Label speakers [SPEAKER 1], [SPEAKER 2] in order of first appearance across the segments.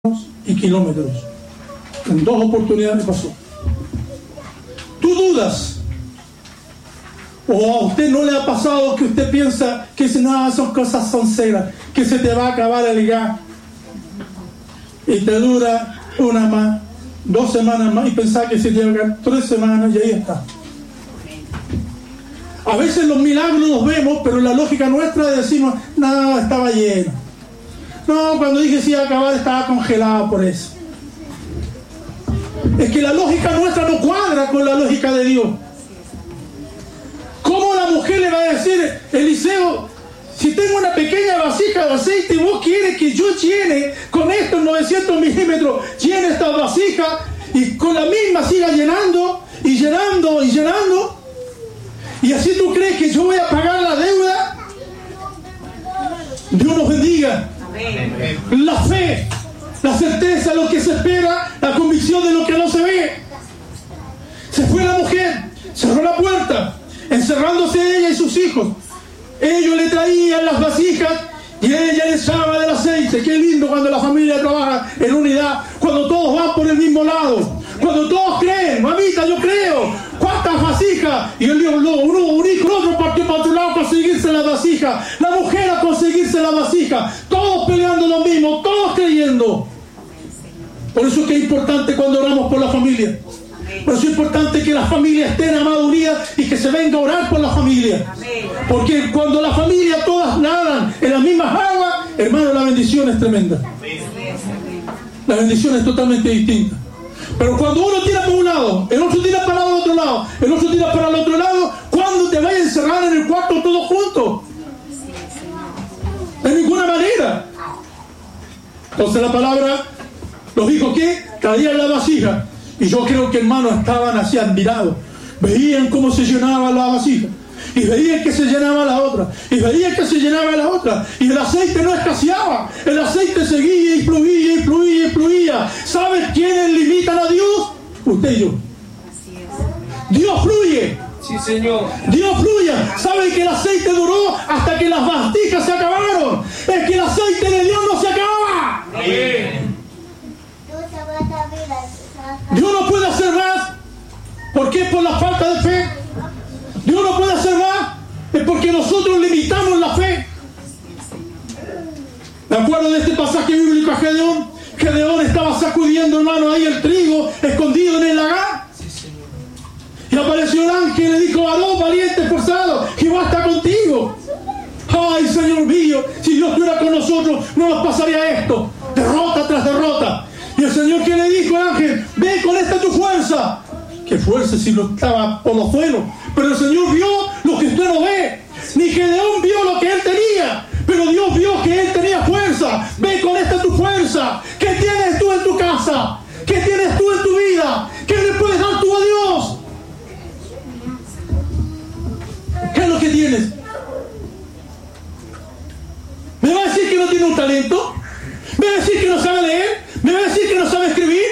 [SPEAKER 1] y kilómetros. En 2 oportunidades me pasó. Tú dudas, o a usted no le ha pasado que usted piensa que nada, son cosas sonceras, que se te va a acabar el gas y te dura una más, 2 semanas más, y pensás que se te va a acabar 3 semanas y ahí está. A veces los milagros los vemos, pero la lógica nuestra decimos, no, estaba lleno. No, cuando dije si iba a acabar estaba congelado por eso. Es que la lógica nuestra no cuadra con la lógica de Dios. ¿Cómo la mujer le va a decir, Eliseo, si tengo una pequeña vasija de aceite y vos quieres que yo llene con estos 900 milímetros, llene esta vasija y con la misma siga llenando y llenando y llenando? ¿Y así tú crees que yo voy a pagar la deuda? Dios nos bendiga. Amén. La fe, la certeza de lo que se espera, la convicción de lo que no se ve. Se fue la mujer, cerró la puerta, encerrándose ella y sus hijos. Ellos le traían las vasijas y ella le echaba del aceite. Qué lindo cuando la familia trabaja en unidad, cuando todos van por el mismo lado, cuando todos creen. Mamita, yo creo. ¿Cuántas vasijas? Y el uno unico, el otro partió para otro lado a conseguirse la vasija. La mujer a conseguirse la vasija. Todos peleando lo mismo, todos creyendo. Por eso es que es importante cuando oramos por la familia. Por eso es importante que la familia esté amada, unida y que se venga a orar por la familia. Porque cuando la familia todas nadan en las mismas aguas, hermano, la bendición es tremenda. La bendición es totalmente distinta. Pero cuando uno tira para un lado, el otro tira para el otro lado, el otro tira para el otro lado, ¿cuándo te vayas a encerrar en el cuarto todos juntos? De ninguna manera. Entonces la palabra, los hijos que traían la vasija, y yo creo que hermanos estaban así admirados, veían cómo se llenaba la vasija, y veían que se llenaba la otra, y veían que se llenaba la otra, y el aceite no escaseaba, el aceite seguía y fluía y fluía y fluía. ¿Sabes quiénes limitan a Dios? Usted y yo. Dios fluye.
[SPEAKER 2] Sí, Señor.
[SPEAKER 1] Dios fluye. ¿Saben que el aceite duró hasta que las vasijas se acabaron? Es que el aceite de Dios no se acaba.
[SPEAKER 2] Amén.
[SPEAKER 1] Dios no puede hacer más. ¿Por qué? Por la falta de fe. Dios no puede hacer más. Es porque nosotros limitamos la fe. Me acuerdo de este pasaje bíblico a Gedeón. Gedeón estaba sacudiendo, hermano, ahí el trigo escondido en el lagar. Y apareció el ángel y le dijo: varón valiente, esforzado, Jehová está contigo. Ay, Señor mío, si Dios estuviera con nosotros, no nos pasaría esto. Derrota tras derrota. Y el Señor, que le dijo al ángel: ve con esta tu fuerza. ¿Qué fuerza si lo estaba por los suelos? Pero el Señor vio lo que usted no ve. Ni Gedeón vio lo que él tenía, pero Dios vio que él tenía fuerza. Ve con esta tu fuerza. ¿Qué tienes tú en tu casa? ¿Qué tienes tú en tu vida? ¿Qué le puedes dar tú a Dios? ¿Qué es lo que tienes? ¿Me va a decir que no tiene un talento? ¿Me va a decir que no sabe leer? ¿Me va a decir que no sabe escribir?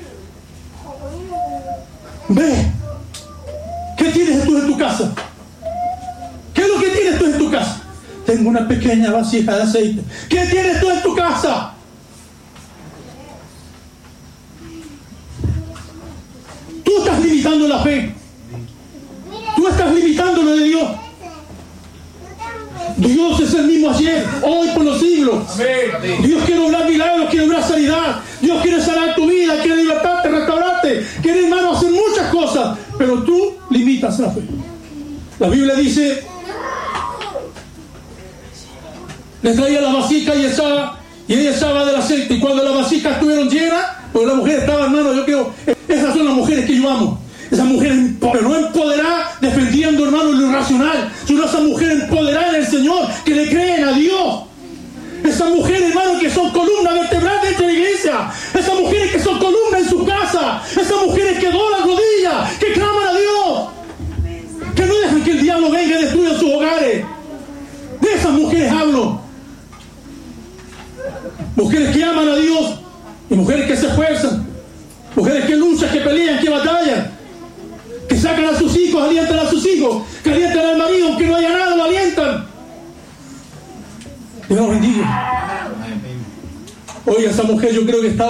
[SPEAKER 1] Ve. ¿Qué tienes tú en tu casa? ¿Qué es lo que tienes tú en tu casa? Tengo una pequeña vasija de aceite. ¿Qué tienes tú en tu casa? Tú estás limitando la fe. Tú estás limitando lo de Dios. Dios es el mismo ayer, hoy, por los siglos. Amén. Dios quiere obrar milagros, quiere obrar sanidad. Dios quiere sanar tu vida, quiere libertarte, restaurarte. Quiere, hermano, hacer muchas cosas. Pero tú limitas la fe. La Biblia dice: le traía la vasija y ella echaba del aceite. Y cuando las vasijas estuvieron llenas, porque la mujer estaba, hermano, yo creo, esas son las mujeres que yo amo. Esa mujer, pero no empoderada defendiendo, hermano, lo irracional, sino esa mujer empoderada en el Señor, que le creen a Dios. Esas mujeres, hermano, que son columnas vertebrales dentro de la iglesia. Esas mujeres que son columnas en su casa. Esas mujeres que doblan rodillas, que claman a Dios, que no dejan que el diablo venga y destruya sus hogares. De esas mujeres hablo. Mujeres que aman a Dios y mujeres que se esfuerzan, mujeres que luchan, que pelean, que batallan, que sacan a sus hijos, alientan a sus hijos, que alientan al marido, aunque no haya nada, lo alientan. Dios bendiga. Oiga, esa mujer yo creo que estaba